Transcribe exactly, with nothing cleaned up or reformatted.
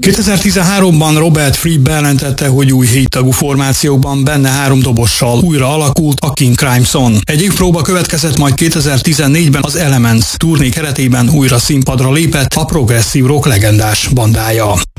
kétezer-tizenháromban Robert Fripp bejelentette, hogy új héttagú formációkban, benne három dobossal újra alakult a King Crimson. Egy év próba következett, majd kétezer-tizennégyben az Elements turné keretében újra színpadra lépett a progresszív rock legendás bandája.